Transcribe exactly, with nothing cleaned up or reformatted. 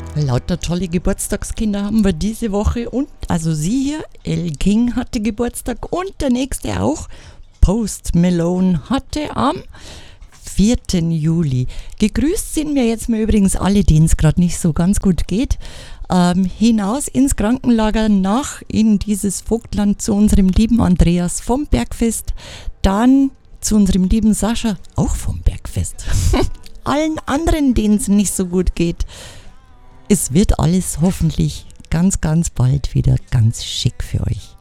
Lauter tolle Geburtstagskinder haben wir diese Woche und also sie hier, Elle King hatte Geburtstag und der nächste auch. Post Malone hatte am vierten Juli. Gegrüßt sind wir jetzt mal übrigens alle, denen es gerade nicht so ganz gut geht. Ähm, hinaus ins Krankenlager, nach in dieses Vogtland zu unserem lieben Andreas vom Bergfest, dann zu unserem lieben Sascha, auch vom Bergfest. Allen anderen, denen es nicht so gut geht. Es wird alles hoffentlich ganz, ganz bald wieder ganz schick für euch.